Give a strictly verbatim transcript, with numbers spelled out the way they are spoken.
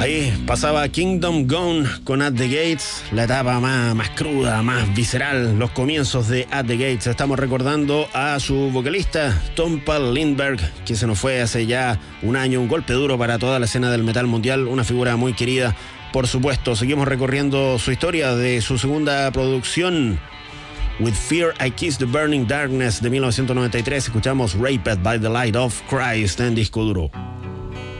Ahí pasaba Kingdom Gone con At the Gates, la etapa más, más cruda, más visceral, los comienzos de At the Gates. Estamos recordando a su vocalista, Tom Paul Lindberg, que se nos fue hace ya un año, un golpe duro para toda la escena del metal mundial, una figura muy querida, por supuesto. Seguimos recorriendo su historia de su segunda producción, With Fear I Kiss the Burning Darkness, de mil novecientos noventa y tres. Escuchamos Raped by the Light of Christ en disco duro.